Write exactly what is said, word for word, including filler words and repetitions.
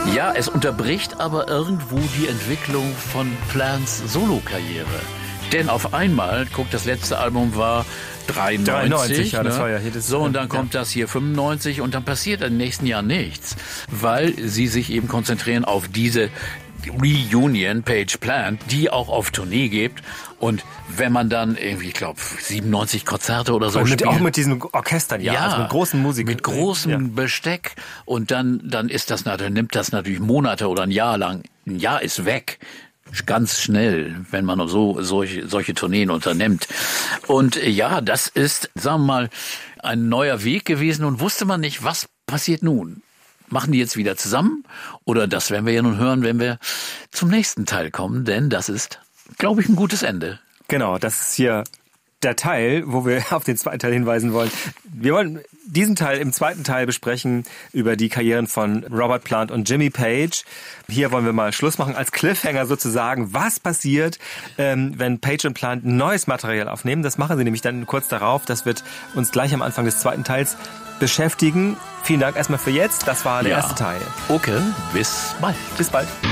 Ja, es unterbricht aber irgendwo die Entwicklung von Plants Solokarriere. Denn auf einmal, guck, das letzte Album war dreiundneunzig, dreiundneunzig, ja, das ne? war ja hier das, so, und dann ja. kommt das hier fünfundneunzig und dann passiert im nächsten Jahr nichts, weil sie sich eben konzentrieren auf diese Reunion Page Plant, die auch auf Tournee gibt. Und wenn man dann irgendwie, ich glaube, siebenundneunzig Konzerte oder so und mit, spielt. Auch mit diesen Orchestern, ja, ja, also mit großen Musikern. Mit großem ja. Besteck. Und dann, dann ist das, dann nimmt das natürlich Monate oder ein Jahr lang. Ein Jahr ist weg. Ganz schnell, wenn man so solche, solche Tourneen unternimmt. Und ja, das ist, sagen wir mal, ein neuer Weg gewesen und wusste man nicht, was passiert nun. Machen die jetzt wieder zusammen? Oder das werden wir ja nun hören, wenn wir zum nächsten Teil kommen, denn das ist, glaube ich, ein gutes Ende. Genau, das ist hier der Teil, wo wir auf den zweiten Teil hinweisen wollen. Wir wollen diesen Teil im zweiten Teil besprechen über die Karrieren von Robert Plant und Jimmy Page. Hier wollen wir mal Schluss machen, als Cliffhanger sozusagen. Was passiert, ähm, wenn Page und Plant neues Material aufnehmen? Das machen sie nämlich dann kurz darauf. Das wird uns gleich am Anfang des zweiten Teils beschäftigen. Vielen Dank erstmal für jetzt. Das war der ja. erste Teil. Okay, bis bald. Bis bald.